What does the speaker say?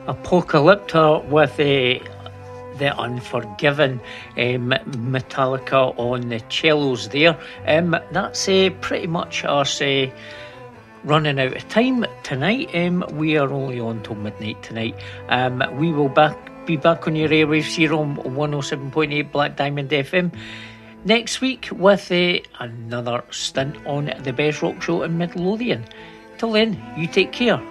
Apocalypta with the Unforgiven, Metallica on the cellos there. That's pretty much us running out of time tonight. We are only on till midnight tonight. We will be back on your airwaves here on 107.8 Black Diamond FM next week with another stint on the Best Rock Show in Midlothian. Till then, you take care.